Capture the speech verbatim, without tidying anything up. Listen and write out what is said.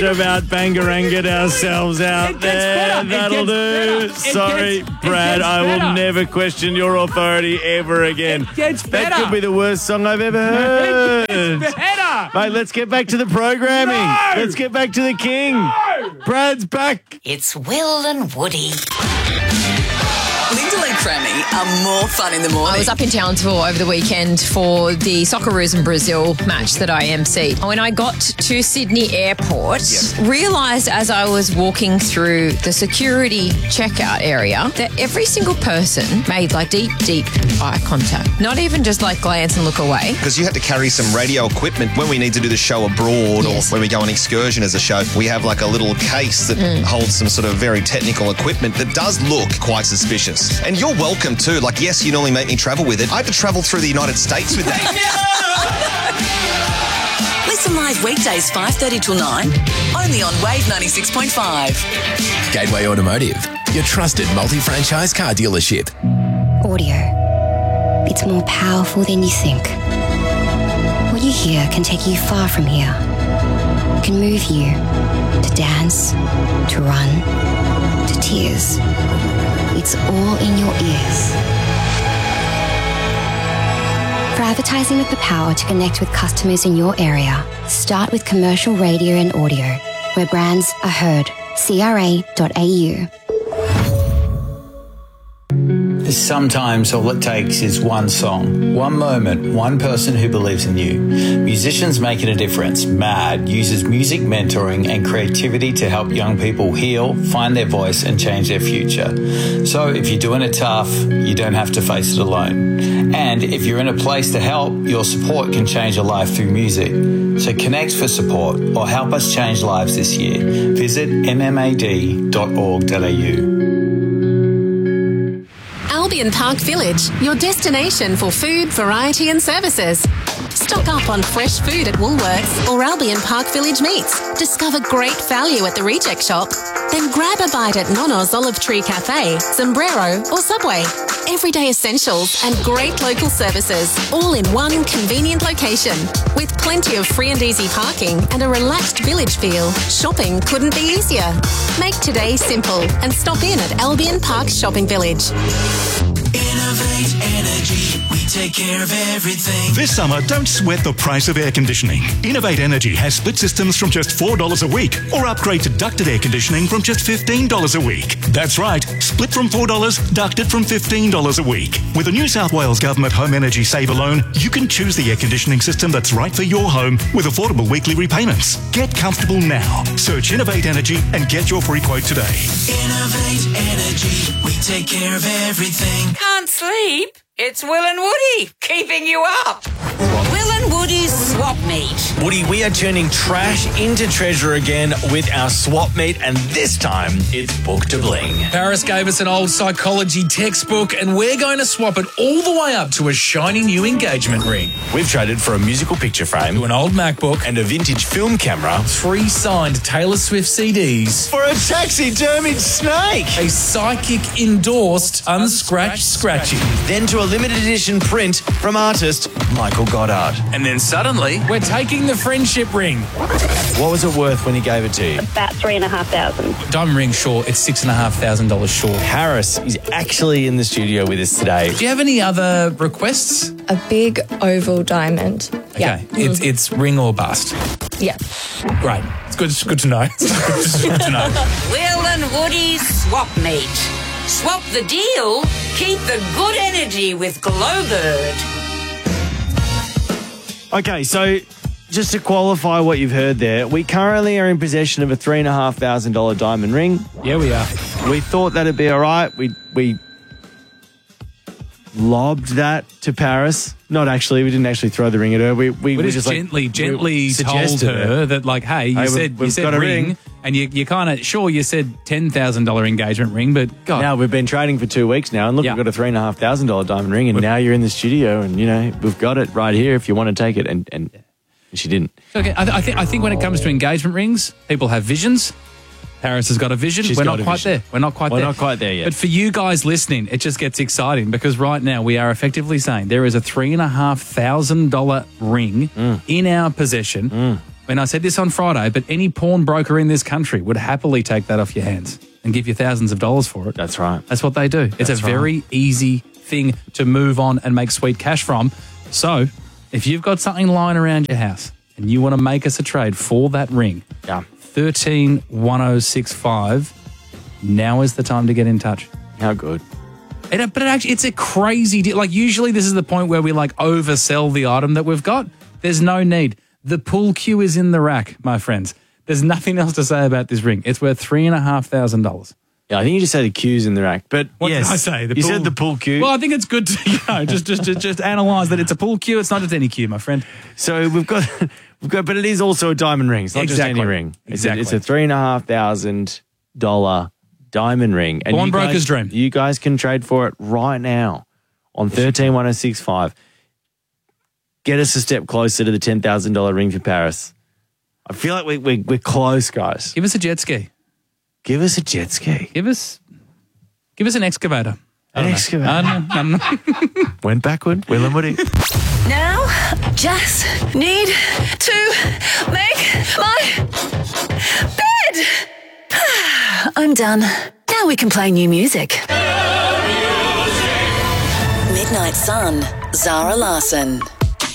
about Bangarangaed ourselves out there. That'll do. Sorry, Brad, I will never question your authority ever again. It gets better. That could be the worst song I've ever heard. It gets better. Mate, let's get back to the programming. No. Let's get back to the king. No. Brad's back. It's Will and Woody. Linda and Crammy are more fun in the morning. I was up in Townsville over the weekend for the Socceroos and Brazil match that I emceed. When I got to Sydney Airport, yep. realised as I was walking through the security checkout area that every single person made like deep, deep eye contact. Not even just like glance and look away. Because you had to carry some radio equipment when we need to do the show abroad yes. or when we go on excursion as a show. We have like a little case that mm. holds some sort of very technical equipment that does look quite suspicious. And you're welcome too. Like, yes, you normally make me travel with it. I had to travel through the United States with that. Listen live weekdays five thirty till nine, only on Wave ninety-six point five. Gateway Automotive, your trusted multi-franchise car dealership. Audio. It's more powerful than you think. What you hear can take you far from here. It can move you to dance, to run, to tears. It's all in your ears. For advertising with the power to connect with customers in your area, start with commercial radio and audio, where brands are heard. C R A dot A U. Sometimes all it takes is one song, one moment, one person who believes in you. Musicians Making a Difference, MAD, uses music mentoring and creativity to help young people heal, find their voice and change their future. So if you're doing it tough, you don't have to face it alone. And if you're in a place to help, your support can change a life through music. So connect for support or help us change lives this year. Visit m m a d dot org dot a u. Albion Park Village, your destination for food, variety and services. Stock up on fresh food at Woolworths or Albion Park Village Meats. Discover great value at the Reject Shop. Then grab a bite at Nono's Olive Tree Cafe, Sombrero or Subway. Everyday essentials and great local services, all in one convenient location. With plenty of free and easy parking and a relaxed village feel, shopping couldn't be easier. Make today simple and stop in at Albion Park Shopping Village. Innovate Energy, we take care of everything. This summer, don't sweat the price of air conditioning. Innovate Energy has split systems from just four dollars a week, or upgrade to ducted air conditioning from just fifteen dollars a week. That's right, split from four dollars, ducted from fifteen dollars a week. With a New South Wales Government Home Energy Saver loan, you can choose the air conditioning system that's right for your home with affordable weekly repayments. Get comfortable now. Search Innovate Energy and get your free quote today. Innovate Energy, we take care of everything. Can't sleep? It's Will and Woody, keeping you up. Will and Woody's Swap Meet. Woody, we are turning trash into treasure again with our swap meet, and this time it's Book to Bling. Paris gave us an old psychology textbook, and we're going to swap it all the way up to a shiny new engagement ring. We've traded for a musical picture frame, to an old MacBook, and a vintage film camera, three signed Taylor Swift C Ds, for a taxidermied snake, a psychic endorsed unscratched scratchy, then to a limited edition print from artist Michael Goddard. And then suddenly, we're taking the friendship ring. What was it worth when he gave it to you? About three and a half thousand. Diamond ring short, it's six and a half thousand dollars short. Paris is actually in the studio with us today. Do you have any other requests? A big oval diamond. Okay, Yeah. it's Mm. it's ring or bust. Yeah. Great. It's good. It's good to know. It's good to know. Will and Woody's Swap Meet. Swap the deal, keep the good energy with Glowbird. Okay, so just to qualify what you've heard there, we currently are in possession of a three and a half thousand dollar diamond ring. Yeah, we are. We thought that'd be all right. We we lobbed that to Paris. Not actually. We didn't actually throw the ring at her. We we, We, we just, just gently, like, gently we told suggested her it. that, like, hey, you Hey, said we've- you we've said got a ring, ring. and you you kind of sure you said ten thousand dollar engagement ring, but God, Now we've been trading for two weeks now, and look, Yeah. we've got a three and a half thousand dollar diamond ring, and now you're in the studio, and you know we've got it right here if you want to take it, and and she didn't. okay. I, th- I think I think when it comes to engagement rings, people have visions. Paris has got a vision. She's We're got not a quite vision. there. We're not quite We're there. not quite there yet. But for you guys listening, it just gets exciting because right now we are effectively saying there is a three and a half thousand dollar ring Mm. in our possession. mean, I said this on Friday, but any pawnbroker in this country would happily take that off your hands and give you thousands of dollars for it. That's right. That's what they do. It's That's a very right. easy thing to move on and make sweet cash from. So if you've got something lying around your house and you want to make us a trade for that ring, yeah. thirteen one oh six five, now is the time to get in touch. How good. It, but it actually, it's a crazy deal. Like, usually this is the point where we, like, oversell the item that we've got. There's no need. The pool cue is in the rack, my friends. There's nothing else to say about this ring. It's worth three and a half thousand dollars. Yeah, I think you just said the cue's in the rack, but What yes, did I say? The you pool- said the pool cue. Well, I think it's good to, you know, just, just, just, just analyse that it's a pool cue. It's not just any cue, my friend. So we've got, we've got, but it is also a diamond ring. It's not Exactly. just any ring. It's, Exactly. a, it's a three and a half thousand dollar diamond ring. And you Pawnbroker's guys- dream. You guys can trade for it right now on thirteen one oh six five. Get us a step closer to the ten thousand dollar ring for Paris. I feel like we, we, we're close, guys. Give us a jet ski. Give us a jet ski. Give us, give us an excavator. I An don't know. excavator. I don't know. I don't know. Went backward. Will and Woody. Now, just need to make my bed. I'm done. Now we can play new music. Midnight Sun, Zara Larson.